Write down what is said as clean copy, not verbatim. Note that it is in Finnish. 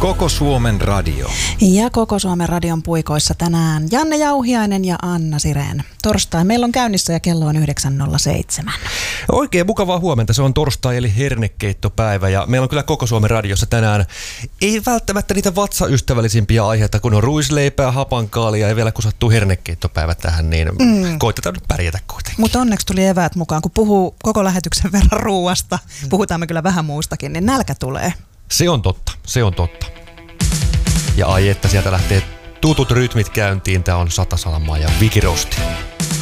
Koko Suomen radio. Ja Koko Suomen radion puikoissa tänään Janne Jauhiainen ja Anna Sireen. Torstai meillä on käynnissä ja kello on 9.07. Oikein mukavaa huomenta. Se on torstai eli hernekeittopäivä ja meillä on kyllä Koko Suomen radiossa tänään ei välttämättä niitä vatsaystävällisimpiä aiheita, kun on ruisleipää, hapankaalia ja vielä kun sattuu hernekeittopäivä tähän, niin koitetaan nyt pärjätä kuitenkin. Mutta onneksi tuli eväät mukaan, kun puhuu koko lähetyksen verran ruuasta, puhutaan me kyllä vähän muustakin, niin nälkä tulee. Se on totta, se on totta. Ja ai että sieltä lähtee tutut rytmit käyntiin, tää on Satasalmaa ja Vikirosti.